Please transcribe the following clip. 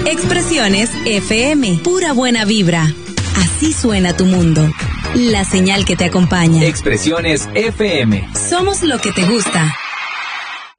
Expresiones FM, pura buena vibra. Así suena tu mundo. La señal que te acompaña. Expresiones FM. Somos lo que te gusta.